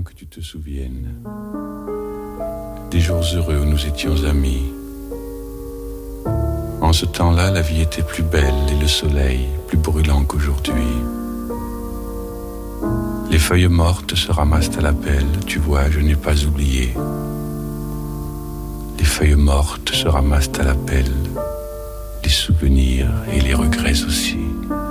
que tu te souviennes des jours heureux où nous étions amis. En ce temps-là, la vie était plus belle et le soleil plus brûlant qu'aujourd'hui. Les feuilles mortes se ramassent à la pelle, tu vois, je n'ai pas oublié. Les feuilles mortes se ramassent à la pelle, les souvenirs et les regrets aussi.